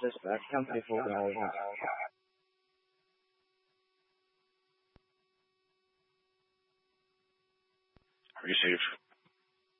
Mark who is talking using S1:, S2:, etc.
S1: self-respect come before all that.
S2: Are you safe?